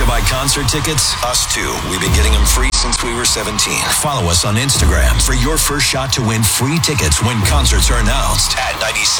to buy concert tickets? Us too. We've been getting them free since we were 17. Follow us on Instagram for your first shot to win free tickets when concerts are announced at 97.